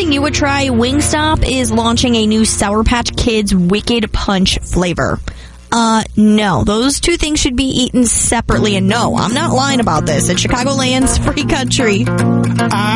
something you would try, Wingstop is launching a new Sour Patch Kids Wicked Punch flavor. No. Those two things should be eaten separately. And no, I'm not lying about this. It's Chicagoland's Free Country.